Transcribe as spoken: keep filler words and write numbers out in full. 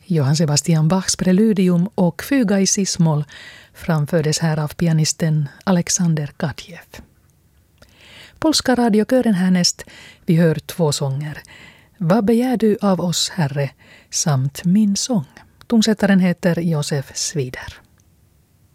Johann Sebastian Bachs preludium och Fuga i cis-moll framfördes här av pianisten Alexander Kadjev. Polska radiokören härnäst, vi hör två sånger. Vad begär du av oss, Herre, samt Min sång. Tonsättaren heter Josef Svider.